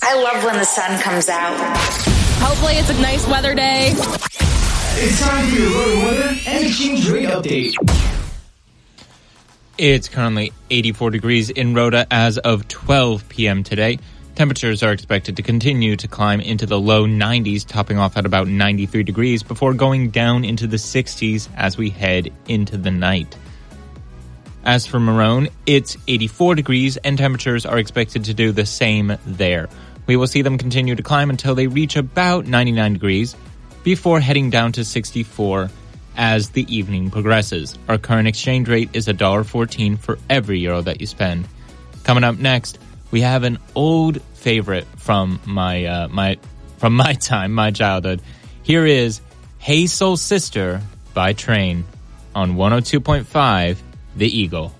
I love when the sun comes out. Hopefully it's a nice weather day. It's time for your Rota weather and exchange rate update. It's currently 84 degrees in Rota as of 12 p.m. today. Temperatures are expected to continue to climb into the low 90s, topping off at about 93 degrees before going down into the 60s as we head into the night. As for Maroon, it's 84 degrees and temperatures are expected to do the same there. We will see them continue to climb until they reach about 99 degrees before heading down to 64 as the evening progresses. Our current exchange rate is $1.14 for every euro that you spend. Coming up next, we have an old favorite from my childhood. Here is Hey Soul Sister by Train on 102.5 The Eagle.